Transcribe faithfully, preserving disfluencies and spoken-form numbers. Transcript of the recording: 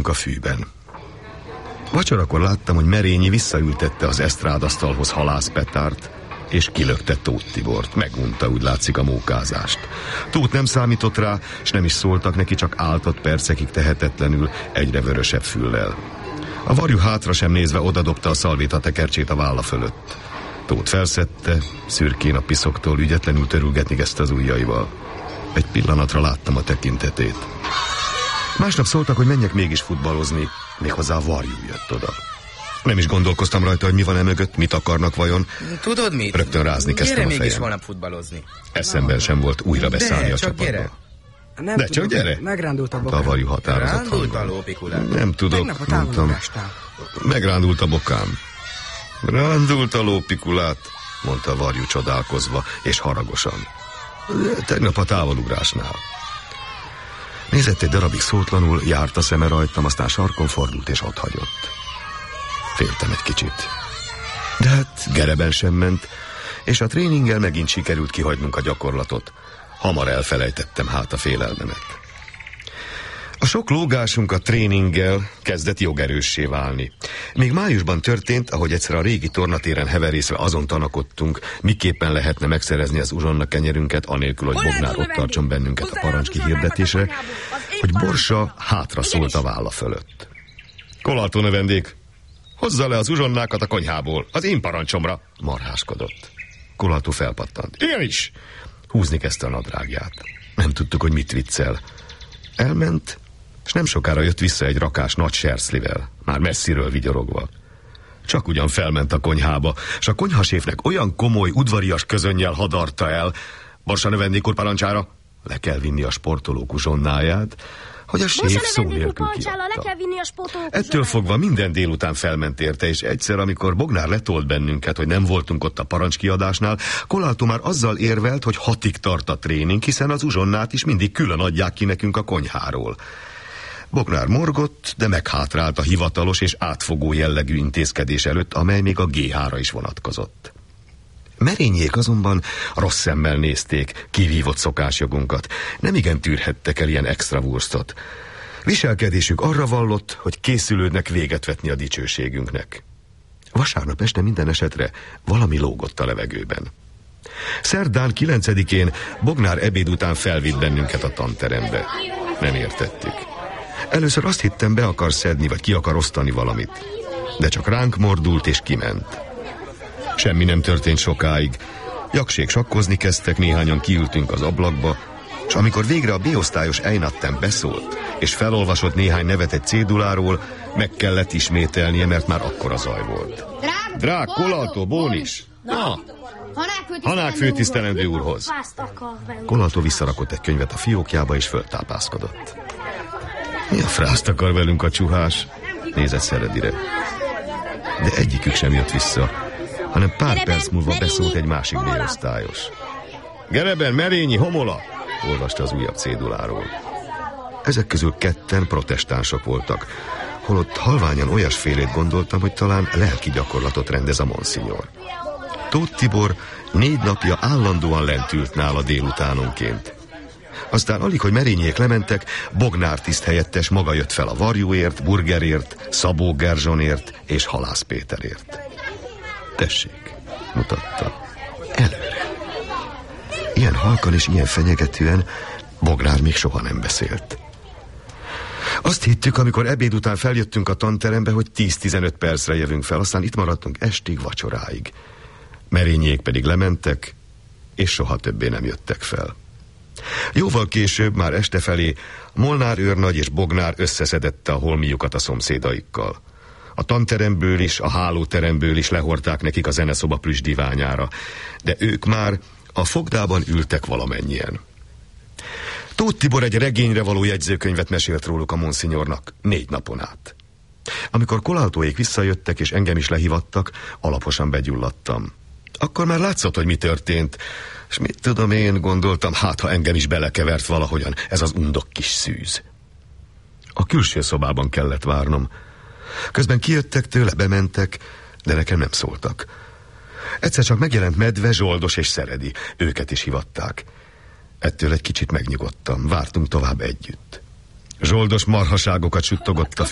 ültünk a fűben. Vacsorakor láttam, hogy Merényi visszaültette az esztrádasztalhoz Halász Petárt, és kilökte Tóth Tibort. Megunta, úgy látszik, a mókázást. Tóth nem számított rá, és nem is szóltak neki, csak áltott percekig tehetetlenül, egyre vörösebb füllel. A varjú hátra sem nézve odadobta a szalvéta tekercsét a válla fölött. Tóth felszedte, szürkén a piszoktól ügyetlenül törülgetni kezdte az ujjaival. Egy pillanatra láttam a tekintetét. Másnap szóltak, hogy menjek mégis futballozni, méghozzá a varjú jött oda. Nem is gondolkoztam rajta, hogy mi van e mögött, mit akarnak vajon. Tudod mit? Rögtön rázni kezdtem gyere a fejem. mégis holnap futballozni. Eszemben sem volt újra beszállni a csapatba. Gyere. Nem De tudom, csak gyere! Megrándult a A varjú határozott Rándult a hangon. lópikulát. Nem tudok, Tegnap a mondtam. távolugrásnál. Megrándult a bokám. Rándult a lópikulát, mondta a varjú csodálkozva és haragosan. Tegnap a távolugrásnál. Nézett egy darabig szótlanul, járt a szeme rajtam, aztán sarkon fordult és otthagyott. Féltem egy kicsit. De hát gereben sem ment, és a tréninggel megint sikerült kihagynunk a gyakorlatot. Hamar elfelejtettem hát a félelmemet. A sok lógásunk a tréninggel kezdett jogerőssé válni. Még májusban történt, ahogy egyszer a régi tornatéren heverészve azon tanakodtunk, miképpen lehetne megszerezni az uzsonna kenyerünket, anélkül, hogy Bognár ott tartson bennünket a parancs kihirdetésre, hogy Borsa hátra szólt a válla fölött. Kolaltó növendék, hozza le az uzsonnákat a konyhából, az én parancsomra, marháskodott. Kolaltó felpattant. Én is! Húzni kezdte a nadrágját. Nem tudtuk, hogy mit viccel. Elment, és nem sokára jött vissza egy rakás nagy serszlivel, már messziről vigyorogva. Csak ugyan felment a konyhába, és a konyhaséfnek olyan komoly, udvarias közönnyel hadarta el, Borsa növendék úr parancsára, le kell vinni a sportolók uzsonnáját, hogy a séf szó nélkül kiadta. Ettől fogva minden délután felment érte, és egyszer, amikor Bognár letolt bennünket, hogy nem voltunk ott a parancskiadásnál, Kolaltó már azzal érvelt, hogy hatig tart a tréning, hiszen az uzsonnát is mindig külön adják ki nekünk a konyháról. Bognár morgott, de meghátrált a hivatalos és átfogó jellegű intézkedés előtt, amely még a gé hára is vonatkozott. Merényék azonban rossz szemmel nézték kivívott szokásjogunkat. Nem igen tűrhettek el ilyen extra wurstot. Viselkedésük arra vallott, hogy készülődnek véget vetni a dicsőségünknek. Vasárnap este minden esetre valami lógott a levegőben. Szerdán kilencedikén Bognár ebéd után felvitt bennünket a tanterembe. Nem értettük. Először azt hittem, be akar szedni, vagy ki akar osztani valamit. De csak ránk mordult és kiment. Semmi nem történt sokáig. Jaksék sakkozni kezdtek, néhányan kiültünk az ablakba, és amikor végre a B-osztályos Einatten beszólt, és felolvasott néhány nevet egy céduláról, meg kellett ismételnie, mert már akkora zaj volt. Drák, Kolaltó, Bónis! Na! Hanák főtisztelendő úrhoz! Kolaltó visszarakott egy könyvet a fiókjába, és föltápászkodott. Mi a frászt akar velünk a csuhás? Nézett Szeredire. De egyikük sem jött vissza, hanem pár perc múlva beszólt egy másik B-osztályos. Gereben, Merényi, Homola! Olvasta az újabb céduláról. Ezek közül ketten protestánsok voltak, holott halványan olyasfélét gondoltam, hogy talán lelki gyakorlatot rendez a Monsignor. Tóth Tibor négy napja állandóan lent ült nála délutánonként. Aztán alig, hogy Merényék lementek, Bognár tiszthelyettes maga jött fel a varjúért, burgerért, Szabó Gerzsonért és Halász Péterért. Tessék, mutatta. Előre. Ilyen halkan és ilyen fenyegetően Bognár még soha nem beszélt. Azt hittük, amikor ebéd után feljöttünk a tanterembe, hogy tíz-tizenöt percre jövünk fel, aztán itt maradtunk estig, vacsoráig. Merényék pedig lementek, és soha többé nem jöttek fel. Jóval később, már este felé, Molnár őrnagy és Bognár összeszedette a holmiukat a szomszédaikkal. A tanteremből is, a hálóteremből is lehordták nekik a zeneszoba plüsdiványára, de ők már a fogdában ültek valamennyien. Tóth Tibor egy regényre való jegyzőkönyvet mesélt róluk a Monsignornak négy napon át. Amikor Kolaltóék visszajöttek és engem is lehívattak, alaposan begyulladtam. Akkor már látszott, hogy mi történt, és mit tudom én, gondoltam, hát ha engem is belekevert valahogyan ez az undok kis szűz. A külső szobában kellett várnom. Közben kijöttek tőle, bementek, de nekem nem szóltak. Egyszer csak megjelent Medve, Zsoldos és Szeredi, őket is hivatták. Ettől egy kicsit megnyugodtam, vártunk tovább együtt. Zsoldos marhaságokat suttogott a